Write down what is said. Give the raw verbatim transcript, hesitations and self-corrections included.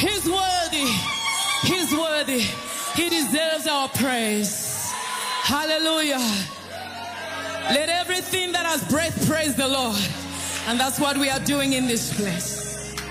He's worthy. He's worthy. He deserves our praise. Hallelujah. Let everything that has breath praise the Lord. And that's what we are doing in this place.